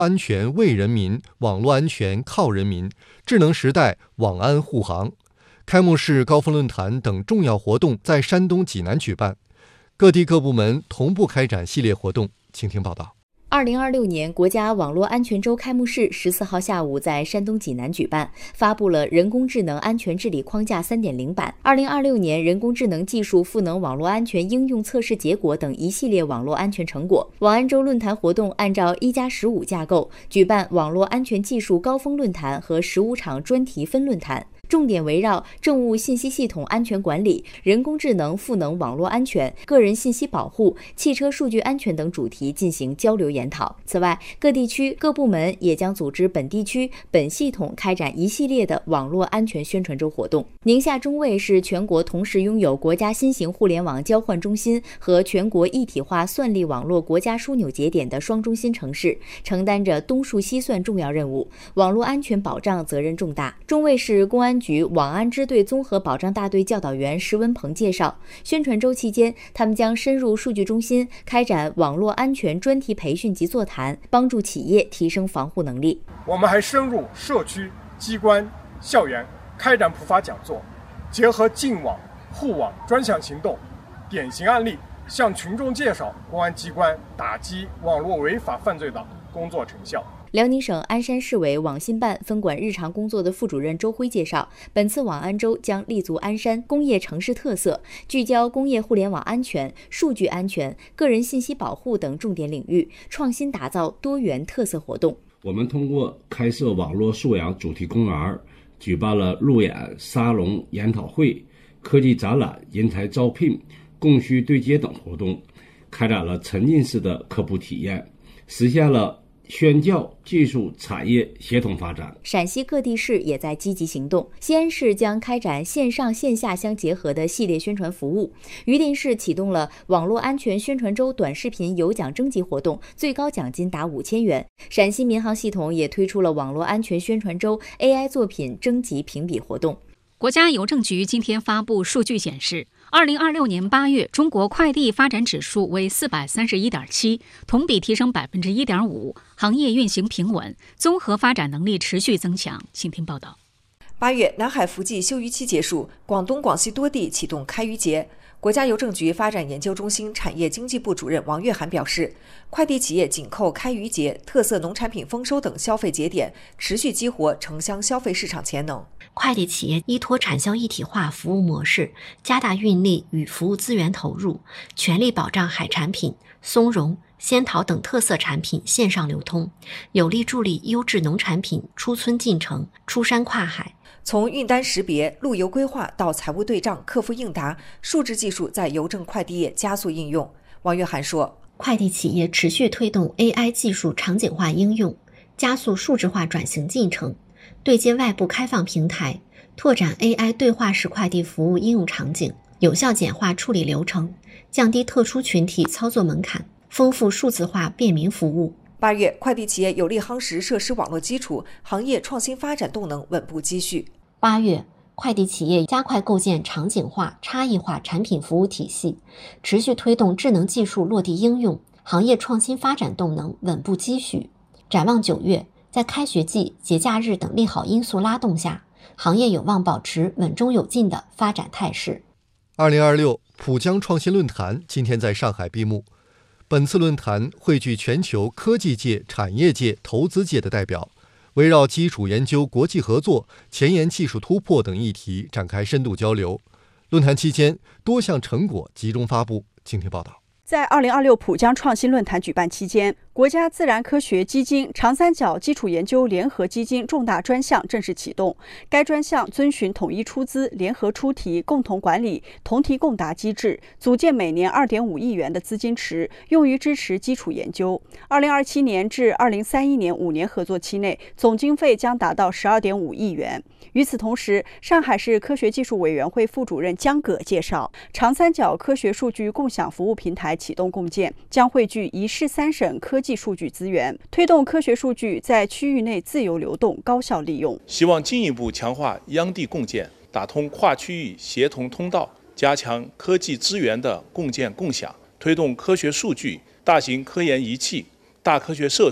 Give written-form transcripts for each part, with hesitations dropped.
安全为人民，网络安全靠人民，智能时代网安护航。开幕式、高峰论坛等重要活动在山东济南举办，各地各部门同步开展系列活动。请听报道。 2026年国家网络安全周开幕式14号下午在山东济南举办，发布了人工智能安全治理框架 3.0 版、2026年人工智能技术赋能网络安全应用测试结果等一系列网络安全成果。网安周论坛活动按照1+15架构，举办网络安全技术高峰论坛和15场专题分论坛。重点围绕政务信息系统安全管理、人工智能赋能网络安全、个人信息保护、汽车数据安全等主题进行交流研讨。此外，各地区各部门也将组织本地区、本系统开展一系列的网络安全宣传周活动。宁夏中卫是全国同时拥有国家新型互联网交换中心和全国一体化算力网络国家枢纽节点的双中心城市，承担着东数西算重要任务，网络安全保障责任重大。中卫市公安局网安支队综合保障大队教导员石文鹏介绍，宣传周期间，他们将深入数据中心，开展网络安全专题培训及座谈，帮助企业提升防护能力。 我们还深入社区、机关、校园，开展普法讲座，结合净网、护网专项行动、典型案例，向群众介绍公安机关打击网络违法犯罪的工作成效。 辽宁省鞍山市委网信办分管日常工作的副主任周辉介绍，本次网安周将立足鞍山工业城市特色，聚焦工业互联网安全、数据安全、个人信息保护等重点领域，创新打造多元特色活动。 我们通过开设网络素养主题公园，举办了路演、沙龙、研讨会、科技展览、人才招聘、供需对接等活动，开展了沉浸式的科普体验，实现了宣教、技术、产业协同发展。 陕西各地市也在积极行动，西安市将开展线上线下相结合的系列宣传服务，榆林市启动了网络安全宣传周短视频有奖征集活动，最高奖金达5000元。陕西民航系统也推出了网络安全宣传周 AI 作品征集评比活动。 国家邮政局今天发布数据显示，2026年8月，中国快递发展指数为431.7，同比提升1.5%，行业运行平稳，综合发展能力持续增强。请听报道。 8月，南海伏季休渔期结束，广东、广西多地启动开渔节。国家邮政局发展研究中心产业经济部主任王月涵表示，快递企业紧扣开渔节、特色农产品丰收等消费节点，持续激活城乡消费市场潜能。 快递企业依托产销一体化服务模式，加大运力与服务资源投入，全力保障海产品、松茸、仙桃等特色产品线上流通，有力助力优质农产品出村进城、出山跨海。 从运单识别、路由规划到财务对账、客服应答，数字技术在邮政快递业加速应用。王月涵说， 快递企业持续推动 AI 技术场景化应用，加速数字化转型进程，对接外部开放平台，拓展 AI 对话式快递服务应用场景，有效简化处理流程，降低特殊群体操作门槛，丰富数字化便民服务。 8月，快递企业有力夯实设施网络基础，行业创新发展动能稳步积蓄。 8月，快递企业加快构建场景化、差异化产品服务体系，持续推动智能技术落地应用，行业创新发展动能稳步积蓄。展望9月，在开学季、节假日等利好因素拉动下，行业有望保持稳中有进的发展态势。 2026浦江创新论坛今天在上海闭幕。本次论坛汇聚全球科技界、产业界、投资界的代表，围绕基础研究、国际合作、前沿技术突破等议题展开深度交流。论坛期间，多项成果集中发布。请听报道。 在2026浦江创新论坛举办期间，国家自然科学基金长三角基础研究联合基金重大专项正式启动。该专项遵循统一出资、联合出题、共同管理、同题共答机制，组建每年2.5亿元的资金池，用于支持基础研究。2027年至2031年5年合作期内，总经费将达到12.5亿元。与此同时，上海市科学技术委员会副主任江葛介绍，长三角科学数据共享服务平台启动共建，将汇聚一市三省科技数据资源，推动科学数据在区域内自由流动、高效利用。 希望进一步强化央地共建，打通跨区域协同通道，加强科技资源的共建共享，推动科学数据、大型科研仪器、大科学设施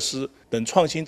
等创新